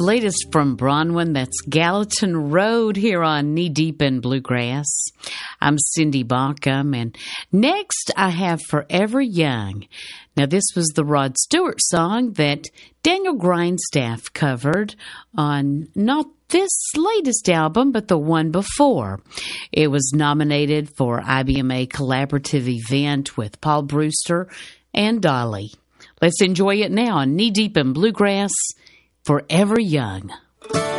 The latest from Bronwyn, that's Gallatin Road here on Knee Deep in Bluegrass. I'm Cindy Baucom, and next I have Forever Young. Now, this was the Rod Stewart song that Daniel Grindstaff covered on not this latest album, but the one before. It was nominated for IBMA Collaborative Event with Paul Brewster and Dolly. Let's enjoy it now on Knee Deep in Bluegrass, Forever Young.